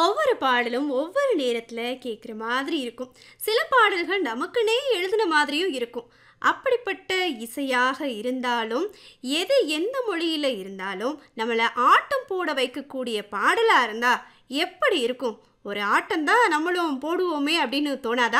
ஒவ்வொரு பாடலும் ஒவ்வொரு நேரத்துல கேட்குற மாதிரி இருக்கும். சில பாடல்கள் நமக்குன்னே எழுதின மாதிரியும் இருக்கும். அப்படிப்பட்ட இசையாக இருந்தாலும், எது எந்த மொழியில இருந்தாலும், நம்மள ஆட்டம் போட வைக்கக்கூடிய பாடலா இருந்தா எப்படி இருக்கும்? ஒரு ஆட்டம் தான் நம்மளும் போடுவோமே அப்படின்னு தோணாதா?